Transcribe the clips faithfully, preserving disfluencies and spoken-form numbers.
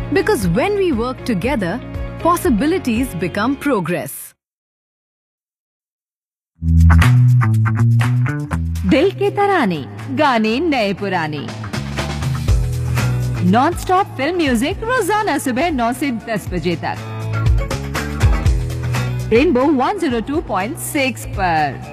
Because when we work together, possibilities become progress. दिल के तराने, गाने नए पुराने, नॉन स्टॉप फिल्म म्यूजिक रोजाना सुबह नौ से दस बजे तक rainbow one zero two point six पर।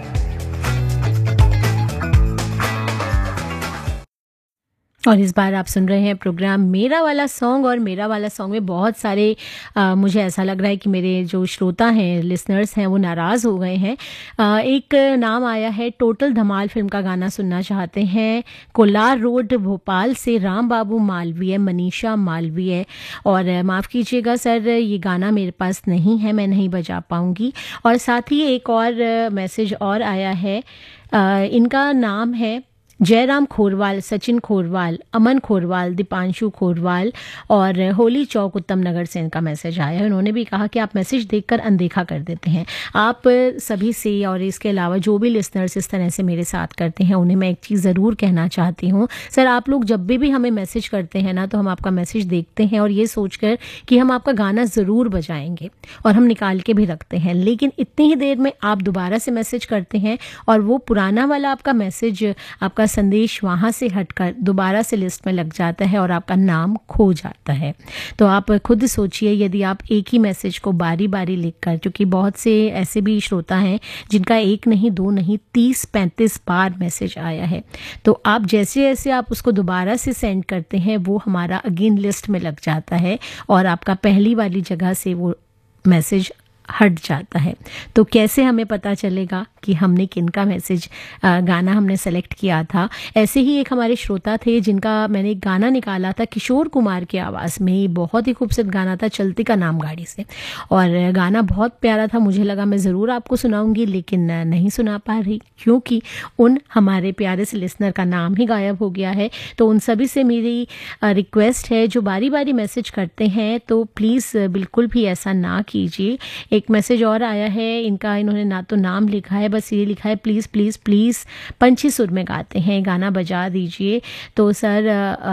और इस बार आप सुन रहे हैं प्रोग्राम मेरा वाला सॉन्ग। और मेरा वाला सॉन्ग में बहुत सारे आ, मुझे ऐसा लग रहा है कि मेरे जो श्रोता हैं, लिसनर्स हैं, वो नाराज़ हो गए हैं। आ, एक नाम आया है, टोटल धमाल फिल्म का गाना सुनना चाहते हैं। कोलार रोड भोपाल से राम बाबू मालवीय, मनीषा मालवीय। और माफ़ कीजिएगा सर, ये गाना मेरे पास नहीं है, मैं नहीं बजा पाऊँगी। और साथ ही एक और मैसेज और आया है, आ, इनका नाम है जयराम खोरवाल, सचिन खोरवाल, अमन खोरवाल, दीपांशु खोरवाल और होली चौक उत्तम नगर से इनका मैसेज आया है। उन्होंने भी कहा कि आप मैसेज देखकर अनदेखा कर देते हैं। आप सभी से और इसके अलावा जो भी लिसनर्स इस तरह से मेरे साथ करते हैं, उन्हें मैं एक चीज़ ज़रूर कहना चाहती हूँ। सर, आप लोग जब भी भी हमें मैसेज करते हैं ना, तो हम आपका मैसेज देखते हैं और ये सोचकर कि हम आपका गाना ज़रूर बजाएंगे और हम निकाल के भी रखते हैं। लेकिन इतनी ही देर में आप दोबारा से मैसेज करते हैं और वो पुराना वाला आपका मैसेज, आपका संदेश वहां से हटकर दोबारा से लिस्ट में लग जाता है और आपका नाम खो जाता है। तो आप खुद सोचिए, यदि आप एक ही मैसेज को बारी बारी लिखकर, क्योंकि बहुत से ऐसे भी श्रोता हैं जिनका एक नहीं, दो नहीं, तीस पैंतीस बार मैसेज आया है, तो आप जैसे जैसे आप उसको दोबारा से सेंड करते हैं, वो हमारा अगेन लिस्ट में लग जाता है और आपका पहली वाली जगह से वो मैसेज हट जाता है। तो कैसे हमें पता चलेगा कि हमने किनका मैसेज, गाना हमने सेलेक्ट किया था? ऐसे ही एक हमारे श्रोता थे जिनका मैंने एक गाना निकाला था किशोर कुमार की आवाज़ में। बहुत ही खूबसूरत गाना था, चलती का नाम गाड़ी से, और गाना बहुत प्यारा था। मुझे लगा मैं ज़रूर आपको सुनाऊंगी, लेकिन नहीं सुना पा रही क्योंकि उन हमारे प्यारे से लिसनर का नाम ही गायब हो गया है। तो उन सभी से मेरी रिक्वेस्ट है, जो बारी बारी मैसेज करते हैं, तो प्लीज़ बिल्कुल भी ऐसा ना कीजिए। एक मैसेज और आया है, इनका इन्होंने ना तो नाम लिखा है, बस ये लिखा है प्लीज़ प्लीज़ प्लीज़ पंछी सुर में गाते हैं, गाना बजा दीजिए। तो सर,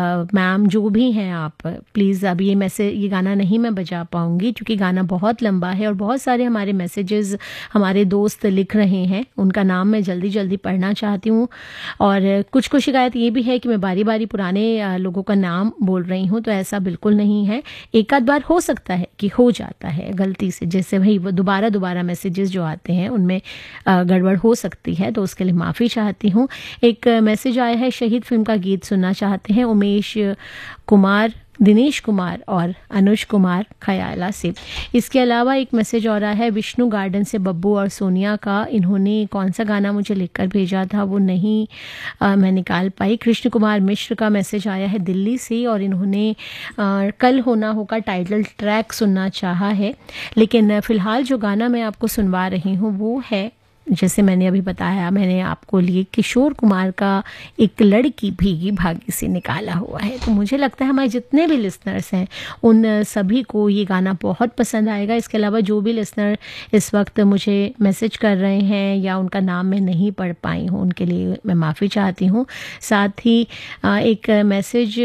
मैम जो भी हैं आप, प्लीज़ अब ये मैसेज, ये गाना नहीं मैं बजा पाऊँगी क्योंकि गाना बहुत लंबा है और बहुत सारे हमारे मैसेजेस हमारे दोस्त लिख रहे हैं, उनका नाम मैं जल्दी जल्दी पढ़ना चाहती हूँ। और कुछ कुछ शिकायत ये भी है कि मैं बारी बारी पुराने लोगों का नाम बोल रही हूँ, तो ऐसा बिल्कुल नहीं है। एक आध बार हो सकता है कि हो जाता है गलती से, जैसे भाई दोबारा दोबारा मैसेजेस जो आते हैं उनमें गड़बड़ हो सकती है, तो उसके लिए माफ़ी चाहती हूँ। एक मैसेज आया है, शहीद फिल्म का गीत सुनना चाहते हैं, उमेश कुमार, दिनेश कुमार और अनुज कुमार खयाला से। इसके अलावा एक मैसेज और आया है विष्णु गार्डन से, बब्बू और सोनिया का। इन्होंने कौन सा गाना मुझे लिखकर भेजा था वो नहीं आ, मैं निकाल पाई। कृष्ण कुमार मिश्र का मैसेज आया है दिल्ली से और इन्होंने आ, कल होना होगा टाइटल ट्रैक सुनना चाहा है। लेकिन फ़िलहाल जो गाना मैं आपको सुनवा रही हूँ वो है, जैसे मैंने अभी बताया, मैंने आपको लिए किशोर कुमार का एक लड़की भीगी भागी से निकाला हुआ है। तो मुझे लगता है हमारे जितने भी लिसनर्स हैं उन सभी को ये गाना बहुत पसंद आएगा। इसके अलावा जो भी लिसनर इस वक्त मुझे मैसेज कर रहे हैं या उनका नाम मैं नहीं पढ़ पाई हूँ, उनके लिए मैं माफ़ी चाहती हूँ। साथ ही एक मैसेज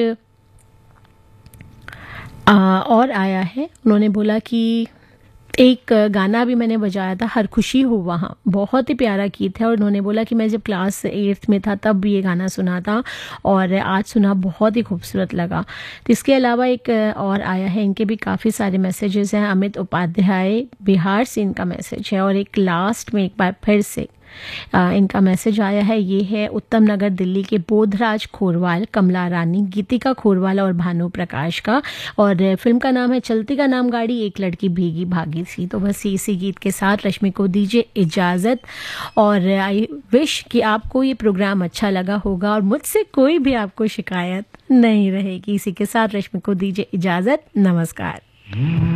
और आया है, उन्होंने बोला कि एक गाना भी मैंने बजाया था, हर खुशी हो वहाँ, बहुत ही प्यारा गीत है। और उन्होंने बोला कि मैं जब क्लास एट्थ में था तब भी ये गाना सुना था और आज सुना, बहुत ही खूबसूरत लगा। तो इसके अलावा एक और आया है, इनके भी काफ़ी सारे मैसेजेस हैं। अमित उपाध्याय बिहार से इनका मैसेज है। और एक लास्ट में एक बार फिर से आ, इनका मैसेज आया है, ये है उत्तम नगर दिल्ली के बोधराज खोरवाल, कमला रानी, गीतिका खोरवाल और भानु प्रकाश का। और फिल्म का नाम है चलती का नाम गाड़ी, एक लड़की भीगी भागी थी। तो बस इसी गीत के साथ रश्मि को दीजिए इजाज़त और आई विश कि आपको ये प्रोग्राम अच्छा लगा होगा और मुझसे कोई भी आपको शिकायत नहीं रहेगी। इसी के साथ रश्मि को दीजिए इजाज़त, नमस्कार।